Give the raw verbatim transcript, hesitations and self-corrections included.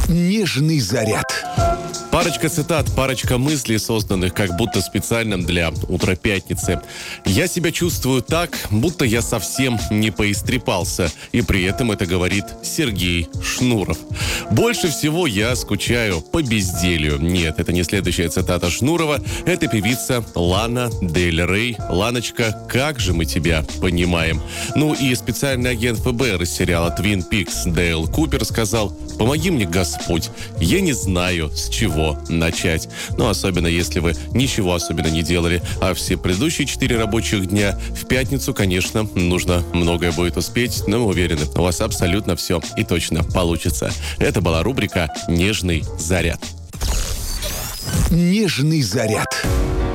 Нежный заряд. Парочка цитат, парочка мыслей, созданных как будто специально для утра пятницы. Я себя чувствую так, будто я совсем не поистрепался. И при этом это говорит Сергей Шнуров. Больше всего я скучаю по безделью. Нет, это не следующая цитата Шнурова. Это певица Лана Дель Рей. Ланочка, как же мы тебя понимаем. Ну и специальный агент ФБР из сериала Twin Peaks Дейл Купер сказал: «Помоги мне, Господь, я не знаю, с чего начать». Ну, особенно если вы ничего особенно не делали, а все предыдущие четыре рабочих дня в пятницу, конечно, нужно многое будет успеть, но мы уверены, у вас абсолютно все и точно получится. Это была рубрика «Нежный заряд». Нежный заряд.